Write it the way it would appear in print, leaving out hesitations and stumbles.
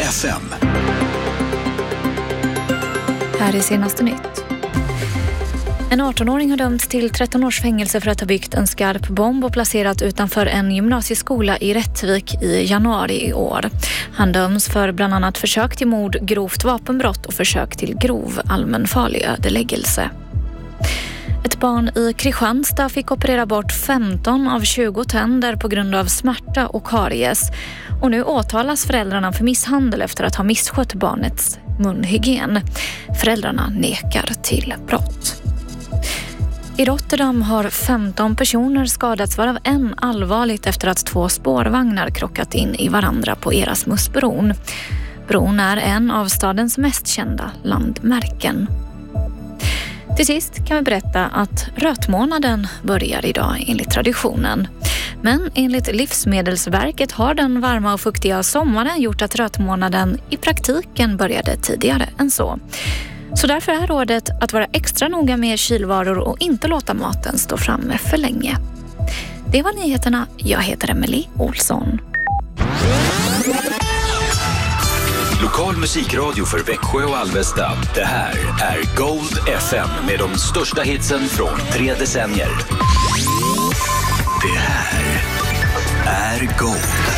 FM. Här är senaste nytt. En 18-åring har dömts till 13 års fängelse för att ha byggt en skarp bomb och placerat utanför en gymnasieskola i Rättvik i januari i år. Han döms för bland annat försök till mord, grovt vapenbrott och försök till grov allmänfarlig ödeläggelse. Ett barn i Kristianstad fick operera bort 15 av 20 tänder på grund av smärta och karies. Och nu åtalas föräldrarna för misshandel efter att ha misskött barnets munhygien. Föräldrarna nekar till brott. I Rotterdam har 15 personer skadats, varav en allvarligt efter att 2 spårvagnar krockat in i varandra på Erasmusbron. Bron är en av stadens mest kända landmärken. Till sist kan vi berätta att rötmånaden börjar idag enligt traditionen. Men enligt Livsmedelsverket har den varma och fuktiga sommaren gjort att rötmånaden i praktiken började tidigare än så. Så därför är rådet att vara extra noga med kylvaror och inte låta maten stå framme för länge. Det var nyheterna. Jag heter Emily Olsson. Lokal musikradio för Växjö och Alvesta. Det här är Gold FM med de största hitsen från 3 decennier. Det här är Gold.